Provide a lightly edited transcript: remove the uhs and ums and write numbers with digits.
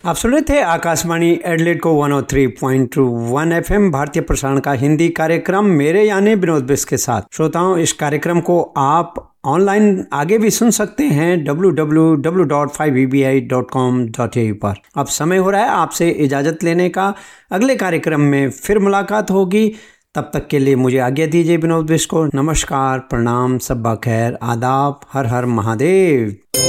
आप सुन रहे थे आकाशवाणी एडिलेड को 103.1 एफएम भारतीय प्रसारण का हिंदी कार्यक्रम मेरे यानी विनोद बिष्ट के साथ। श्रोताओं, इस कार्यक्रम को आप ऑनलाइन आगे भी सुन सकते हैं www.5vbi.com.au पर। अब समय हो रहा है आपसे इजाजत लेने का। अगले कार्यक्रम में फिर मुलाकात होगी। तब तक के लिए मुझे आज्ञा दीजिए विनोद बिष्ट को। नमस्कार, प्रणाम, सब्बा खैर, आदाब, हर हर महादेव।